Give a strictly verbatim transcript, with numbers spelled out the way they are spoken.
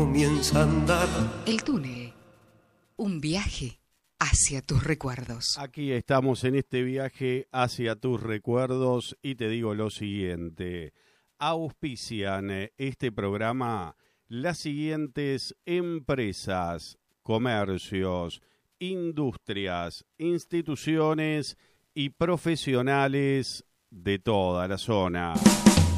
comienza a andar. El túnel, un viaje hacia tus recuerdos. Aquí estamos en este viaje hacia tus recuerdos y te digo lo siguiente. Auspician este programa las siguientes empresas, comercios, industrias, instituciones y profesionales de toda la zona.